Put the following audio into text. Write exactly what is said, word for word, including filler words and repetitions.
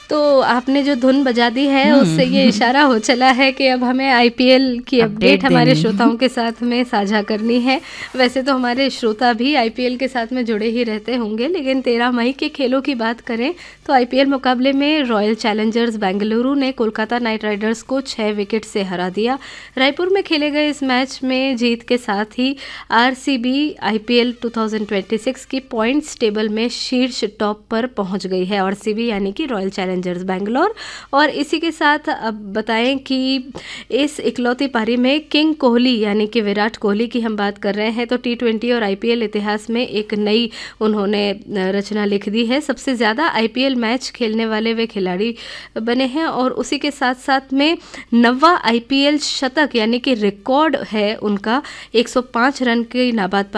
तो आपने जो धुन बजा दी है उससे ये इशारा हो चला है कि अब हमें आईपीएल की अपडेट हमारे श्रोताओं के साथ में साझा करनी है। वैसे तो हमारे श्रोता भी आईपीएल के साथ में जुड़े ही रहते होंगे, लेकिन तेरह मई के खेलों की बात करें तो आईपीएल मुकाबले में रॉयल चैलेंजर्स बेंगलुरु ने कोलकाता नाइट राइडर्स को छः विकेट से हरा दिया। रायपुर में खेले गए इस मैच में जीत के साथ ही आरसीबी आईपीएल दो हज़ार छब्बीस की पॉइंट्स टेबल में शीर्ष टॉप पर पहुंच गई है, आरसीबी यानी कि रॉयल चैलेंजर्स बेंगलोर। और इसी के साथ अब बताएं कि इस इकलौती पारी में किंग कोहली यानी कि विराट कोहली की हम बात कर रहे हैं तो टी ट्वेंटी और आईपीएल इतिहास में एक नई उन्होंने रचना लिख दी है। सबसे ज़्यादा आईपीएल मैच खेलने वाले वे खिलाड़ी बने हैं और उसी के साथ साथ में नवा आईपीएल शतक यानी कि रिकॉर्ड है उनका एक सौ पाँच रन की नाबाद